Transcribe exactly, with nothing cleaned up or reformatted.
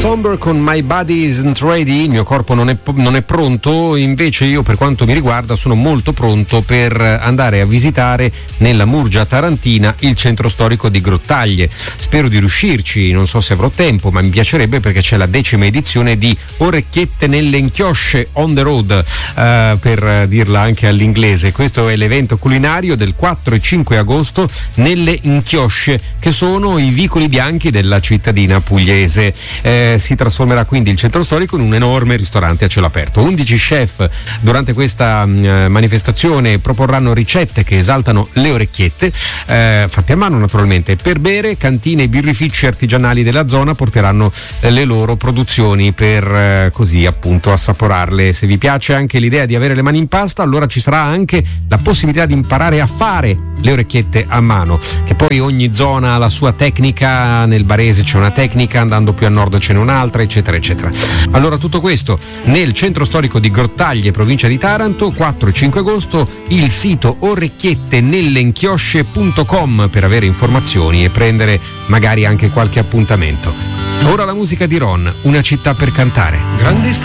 Somber con My Body Isn't Ready, il mio corpo non è, non è pronto. Invece io, per quanto mi riguarda, sono molto pronto per andare a visitare nella Murgia Tarantina il centro storico di Grottaglie. Spero di riuscirci, non so se avrò tempo, ma mi piacerebbe, perché c'è la decima edizione di Orecchiette nelle Inchiosce on the road, uh, per dirla anche all'inglese. Questo è l'evento culinario del quattro e cinque agosto nelle Inchiosce, che sono i vicoli bianchi della cittadina pugliese. Eh, si trasformerà quindi il centro storico in un enorme ristorante a cielo aperto. undici chef durante questa mh, manifestazione proporranno ricette che esaltano le orecchiette, eh, fatte a mano naturalmente. Per bere, cantine e birrifici artigianali della zona porteranno eh, le loro produzioni per eh, così appunto assaporarle. Se vi piace anche l'idea di avere le mani in pasta, allora ci sarà anche la possibilità di imparare a fare le orecchiette a mano, che poi ogni zona ha la sua tecnica. Nel barese c'è una tecnica, andando più a nord ce n'è un'altra, eccetera eccetera. Allora tutto questo nel centro storico di Grottaglie, provincia di Taranto, quattro e cinque agosto. Il sito orecchiettenelleinchiosce punto com per avere informazioni e prendere magari anche qualche appuntamento. Ora la musica di Ron, Una città per cantare. Grandi